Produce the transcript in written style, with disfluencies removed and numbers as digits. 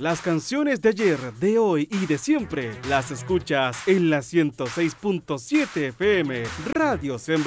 Las canciones de ayer, de hoy y de siempre las escuchas en la 106.7 FM Radio Sembra.